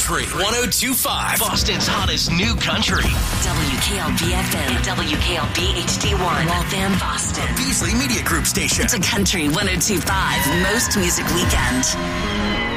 Country 102.5. Boston's hottest new country. WKLB FM and WKLB HD1. Waltham, Boston. Beasley Media Group station. It's a Country 102.5 Most Music Weekend.